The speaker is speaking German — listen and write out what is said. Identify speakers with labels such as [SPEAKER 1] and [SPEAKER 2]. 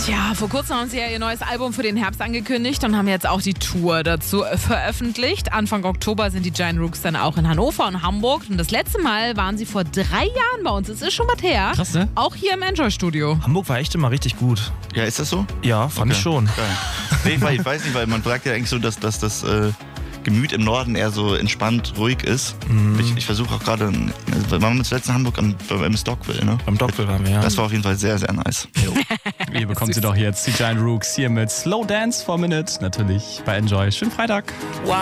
[SPEAKER 1] Tja, vor kurzem haben sie ja ihr neues Album für den Herbst angekündigt und haben jetzt auch die Tour dazu veröffentlicht. Anfang Oktober sind die Giant Rooks dann auch in Hannover und Hamburg. Und das letzte Mal waren sie vor 3 Jahren bei uns. Es ist schon was her.
[SPEAKER 2] Krass, ne?
[SPEAKER 1] Auch hier im Enjoy-Studio.
[SPEAKER 2] Hamburg war echt immer richtig gut.
[SPEAKER 3] Ja, ist das so?
[SPEAKER 2] Ja, fand ich schon.
[SPEAKER 3] Geil. Nee, ich weiß nicht, weil man sagt ja eigentlich so, dass das Gemüt im Norden eher so entspannt, ruhig ist. Ich versuche auch gerade, waren wir zuletzt in Hamburg beim Stockville, ne?
[SPEAKER 2] Beim Dockville waren wir, ja.
[SPEAKER 3] Das war auf jeden Fall sehr, sehr nice.
[SPEAKER 4] Ihr bekommt sie doch jetzt, die Giant Rooks, hier mit Slow Dance for a Minute, natürlich bei Enjoy. Schönen Freitag.
[SPEAKER 1] Wow.